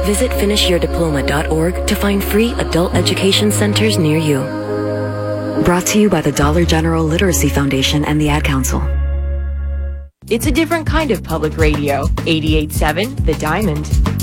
Visit finishyourdiploma.org to find free adult education centers near you. Brought to you by the Dollar General Literacy Foundation and the Ad Council. It's a different kind of public radio. 88.7 The Diamond.